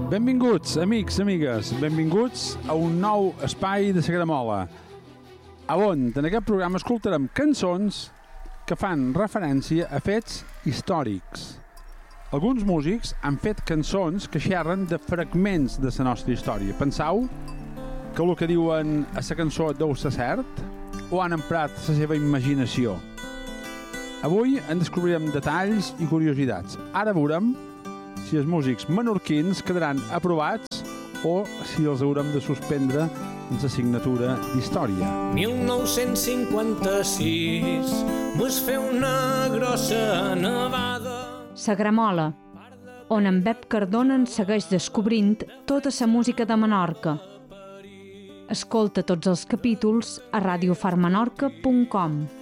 Benvinguts, amics, amigues, benvinguts a un nou espai de Sagramola, on en aquest programa escoltarem cançons que fan referència a fets històrics. Alguns músics han fet cançons que xerren de fragments de la nostra història. Penseu que el que diuen a la cançó deu ser cert o han emprat la seva imaginació? Avui en descobrirem detalls i curiositats. Ara veurem si els músics menorquins quedaran aprovats o si els haurem de suspendre en l'assignatura d'història. 1956 mos fer una grossa nevada. Sagramola, on en Bep Cardona en segueix descobrint tota la música de Menorca. Escolta tots els capítols a radiofarmenorca.com.